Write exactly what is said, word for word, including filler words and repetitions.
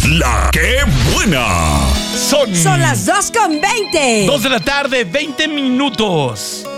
La que buena. Son, Son las dos con veinte. dos de la tarde, veinte minutos.